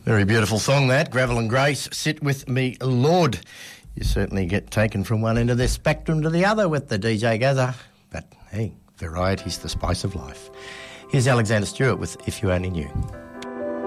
Very beautiful song that, Gravel and Grace, Sit With Me Lord. You certainly get taken from one end of this spectrum to the other with the DJ Gazza. But hey, variety's the spice of life. Here's Alexander Stewart with If You Only Knew.